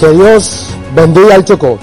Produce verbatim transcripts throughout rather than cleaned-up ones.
Que Dios bendiga el Chocó,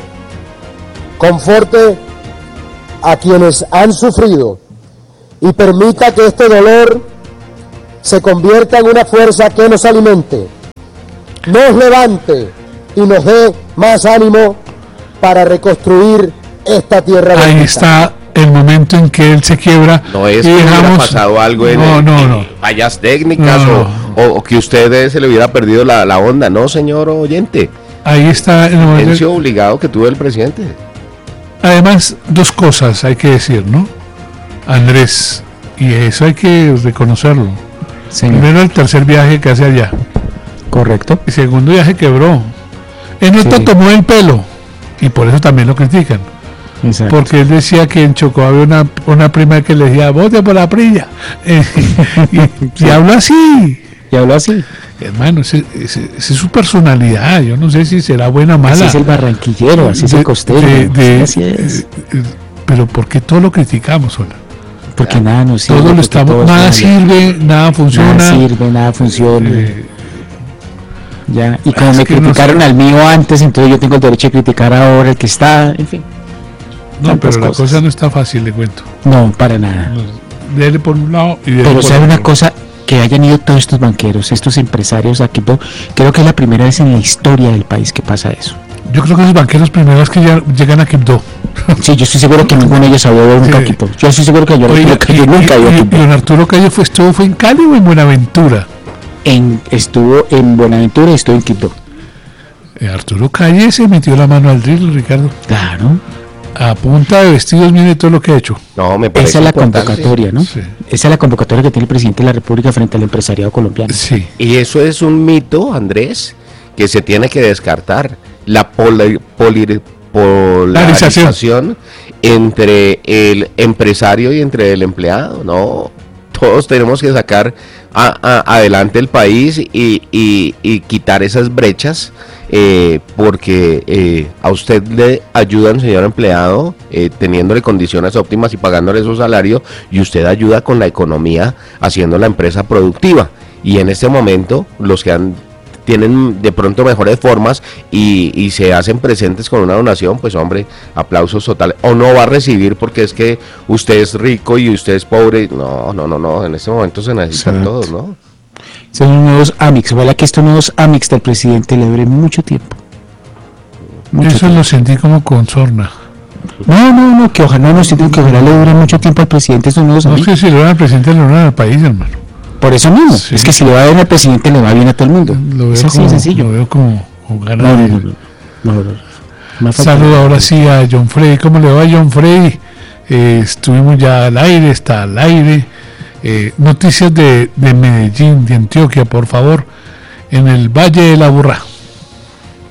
conforte a quienes han sufrido y permita que este dolor se convierta en una fuerza que nos alimente, nos levante y nos dé más ánimo para reconstruir esta tierra. Ahí bonita. Está el momento en que él se quiebra. No es que dejamos... hubiera pasado algo en, no, el, no, en no. fallas técnicas no, no. O, o que usted se le hubiera perdido la, la onda, no, señor oyente. Ahí está el momento. El silencio obligado que tuvo el presidente. Además, dos cosas hay que decir, ¿no? Andrés, y eso hay que reconocerlo. Señor. Primero, el tercer viaje que hace allá. Correcto. El segundo viaje quebró. En otro sí. tomó el pelo, y por eso también lo critican. Exacto. Porque él decía que en Chocó había una, una prima que le decía, vote por la prilla. Eh, y, y, y habló así. Y habló así. Hermano, esa es su personalidad. Yo no sé si será buena o mala. Así es el barranquillero, así de, es el costeño. De, de, así es. Pero ¿por qué todo lo criticamos, Hola? Porque ah, nada nos sirve. Todo lo estamos, todo nada sirve, nada funciona. Nada sirve, nada funciona. Eh, ya. Y como me criticaron no al mío antes, entonces yo tengo el derecho de criticar ahora el que está, en fin. No, pero la cosas. cosa no está fácil, le cuento. No, para nada. Dele por un lado y dele pero por sabe otro. Una cosa, que hayan ido todos estos banqueros, estos empresarios a Quibdó, creo que es la primera vez en la historia del país que pasa eso. Yo creo que los banqueros primeros que ya llegan a Quibdó. Sí, yo estoy seguro que ninguno de ellos había ido nunca a Quibdó. Yo estoy seguro que yo, Oiga, que yo y, nunca había ido a Quibdó. ¿Y don Arturo Calle fue, estuvo, fue en Cali o en Buenaventura? En, estuvo en Buenaventura y estuvo en Quibdó. Eh, Arturo Calle se metió la mano al drill, Ricardo. Claro. A punta de vestidos, mire todo lo que ha hecho. No, me parece Esa es la importante. convocatoria, ¿no? Sí. Esa es la convocatoria que tiene el presidente de la República frente al empresariado colombiano. Sí. Y eso es un mito, Andrés, que se tiene que descartar. La poli, poli, polarización entre el empresario y entre el empleado, ¿no? Todos tenemos que sacar a, a, adelante el país y, y, y quitar esas brechas. Eh, porque eh, a usted le ayudan, señor empleado, eh, teniéndole condiciones óptimas y pagándole su salario, y usted ayuda con la economía haciendo la empresa productiva. Y en este momento los que han, tienen de pronto mejores formas y, y se hacen presentes con una donación, pues hombre, aplausos totales. O no va a recibir porque es que usted es rico y usted es pobre. No, no, no, no, en este momento se necesitan Exacto. todos, ¿no? Son los nuevos AMICS, ojalá que estos nuevos AMICS del presidente le duren mucho tiempo. Mucho Eso tiempo. Lo sentí como con sorna. No, no, no, que ojalá no sienten que ojalá le duren mucho tiempo al presidente estos nuevos AMICS. No es que si le van al presidente le van al país, hermano. Por eso mismo, sí. Es que si le va bien al presidente le va bien a todo el mundo. Lo veo es así como, de sencillo. Lo veo como, como ganas no, de... no, no, no, no, no. Saludo ahora sí a John Frey. ¿Cómo le va, John Frey? Eh, estuvimos ya al aire, está al aire. Eh, noticias de, de Medellín, de Antioquia, por favor, en el Valle de la Burra.